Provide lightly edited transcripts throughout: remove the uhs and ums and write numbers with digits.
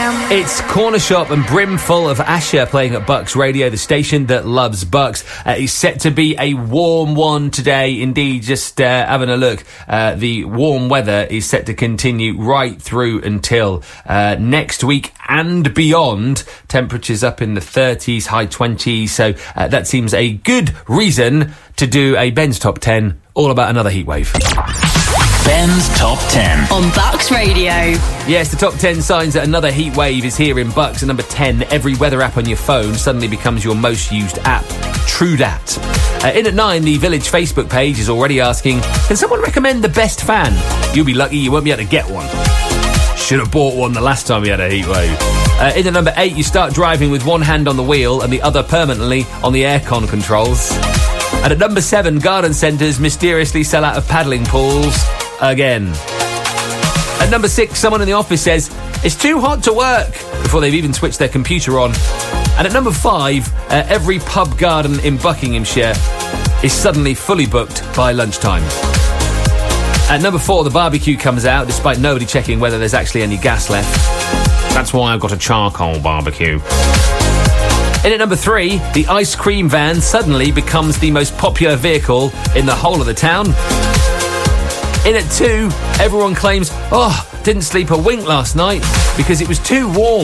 It's Corner Shop and Brimful of Asher playing at Bucks Radio, the station that loves Bucks. It's set to be a warm one today. Indeed, just having a look, the warm weather is set to continue right through until next week and beyond. Temperatures up in the 30s, high 20s. So that seems a good reason to do a Ben's Top 10 all about another heatwave. Ben's Top 10 on Bucks Radio. Yes, the top 10 signs that another heat wave is here in Bucks. At number 10, every weather app on your phone suddenly becomes your most used app. True dat. In at 9, the Village Facebook page is already asking, can someone recommend the best fan? You'll be lucky you won't be able to get one. Should have bought one the last time we had a heat wave. In at number 8, you start driving with one hand on the wheel and the other permanently on the aircon controls. And at number 7, garden centres mysteriously sell out of paddling pools again. At number 6, someone in the office says, it's too hot to work, before they've even switched their computer on. And at number 5, every pub garden in Buckinghamshire is suddenly fully booked by lunchtime. At number 4, the barbecue comes out, despite nobody checking whether there's actually any gas left. That's why I've got a charcoal barbecue. In at number 3, the ice cream van suddenly becomes the most popular vehicle in the whole of the town. In at 2, everyone claims, didn't sleep a wink last night because it was too warm.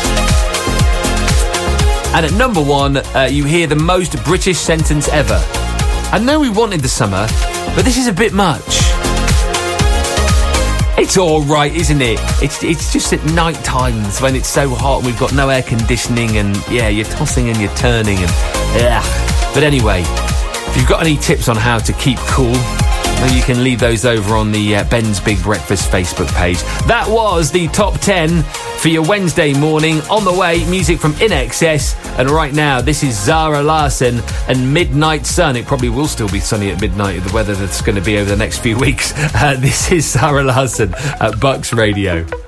And at number 1, you hear the most British sentence ever. I know we wanted the summer, but this is a bit much. It's all right, isn't it? It's just at night times when it's so hot and we've got no air conditioning and, yeah, you're tossing and you're turning and, But anyway, if you've got any tips on how to keep cool, you can leave those over on the Ben's Big Breakfast Facebook page. That was the top 10 for your Wednesday morning. On the way, music from In Excess. And right now, this is Zara Larsson and Midnight Sun. It probably will still be sunny at midnight, the weather that's going to be over the next few weeks. This is Zara Larsson at Bucks Radio.